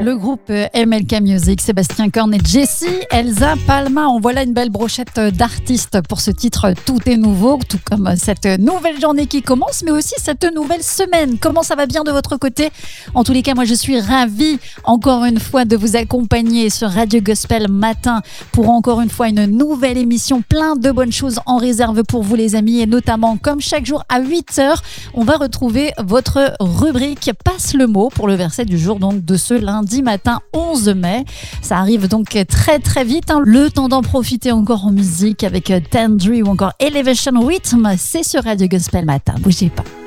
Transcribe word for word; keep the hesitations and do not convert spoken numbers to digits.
Le groupe M L K Music, Sébastien Korn et Jessie, Elsa Palma. En voilà une belle brochette d'artistes pour ce titre Tout est nouveau, tout comme cette nouvelle journée qui commence, mais aussi cette nouvelle semaine. Comment ça va bien de votre côté? En tous les cas, moi je suis ravie encore une fois de vous accompagner sur Radio Gospel Matin pour encore une fois une nouvelle émission, plein de bonnes choses en réserve pour vous les amis, et notamment comme chaque jour à huit heures, on va retrouver votre rubrique Passe le mot pour le verset du jour, donc de ce lundi matin onze mai. Ça arrive donc très très vite, hein. Le temps d'en profiter encore en musique avec Tendry ou encore Elevation Rhythm, c'est sur Radio Gospel Matin. Bougez pas.